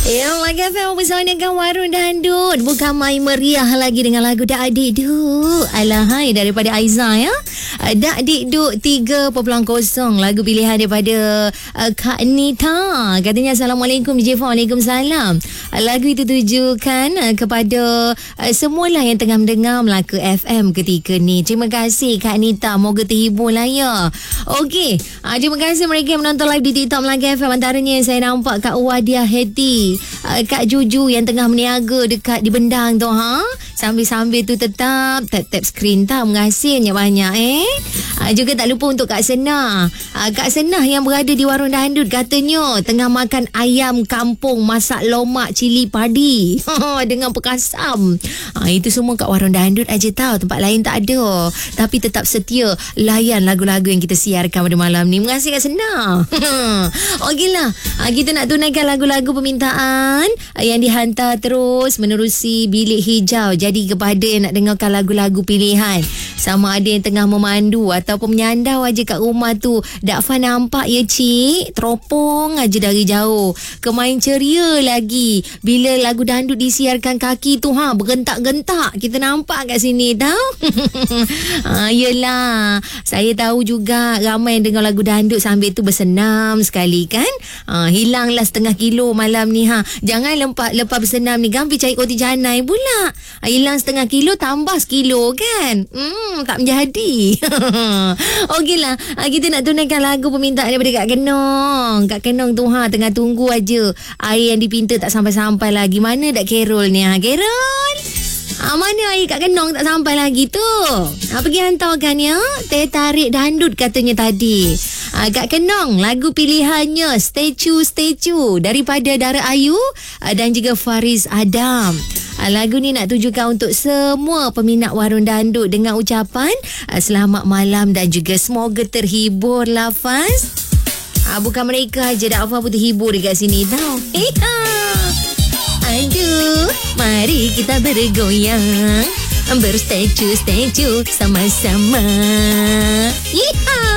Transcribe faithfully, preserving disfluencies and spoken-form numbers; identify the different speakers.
Speaker 1: Ya, Mega F M bersama dengan Warung Dandut. Bukan main meriah lagi dengan lagu Dak Adik Duk. Alahai daripada Aiza ya. Dak Adik Duk tiga kosong. Lagu pilihan daripada uh, Kak Nita. Katanya Assalamualaikum D J Fa. Waalaikumsalam. Uh, lagu itu tujukan uh, kepada uh, semualah yang tengah mendengar Melaka F M ketika ni. Terima kasih Kak Nita. Moga terhibur lah ya. Okey. Uh, terima kasih mereka yang menonton live di TikTok Melaka F M. Antaranya saya nampak Kak Wadia Heti, uh, Kak Juju yang tengah meniaga dekat di Bendang tu ha. Sambil-sambil tu tetap tap-tap skrin tau. Terima kasih banyak-banyak eh. Uh, juga tak lupa untuk Kak Senah. Uh, Kak Senah yang berada di Warung Dandut katanya tengah makan ayam kampung masak lomak cili padi dengan perkasam. Uh, itu semua kat Warung Dandut aja tau. Tempat lain tak ada. Tapi tetap setia layan lagu-lagu yang kita siarkan pada malam ni. Terima kasih Kak Senah. Okeylah. Uh, kita nak tunaikan lagu-lagu permintaan uh, yang dihantar terus menerusi bilik hijau. Jadi kepada yang nak dengarkan lagu-lagu pilihan, sama ada yang tengah memandu ataupun menyandau aja kat rumah tu, Dak Fan nampak ya cik, teropong aja dari jauh. Kemain ceria lagi bila lagu dandut disiarkan, kaki tu ha bergentak-gentak. Kita nampak kat sini tau. ha, yelah, saya tahu juga ramai yang dengar lagu dandut sambil tu bersenam sekali kan. Ha, hilanglah setengah kilo malam ni ha. Jangan lepas lepas bersenam ni gampi cari roti canai pula. Ha, hilang setengah kilo tambah sekilo kan. Hmm, tak menjadi. Okeylah, kita nak tunaikan lagu permintaan daripada Kak Kenong. Kak Kenong tu ha tengah tunggu aja air yang dipinta tak sampai-sampai lagi. Mana dak Carol ni ha? Carol? Ha, mana air Kak Kenong tak sampai lagi tu? Ha, pergi hantarkan ya. Teh tarik dandut katanya tadi. Ha, Kak Kenong, lagu pilihannya Statue Statue daripada Dara Ayu ha, dan juga Faris Adam. Ha, lagu ni nak tujukan untuk semua peminat Warung Dandut dengan ucapan ha, selamat malam dan juga semoga terhibur lafaz. Ha, bukan mereka aja, Dak Fa pun terhibur dekat sini tau. Hiha. Aduh, mari kita bergoyang, berstatue-statue sama-sama. Hiha.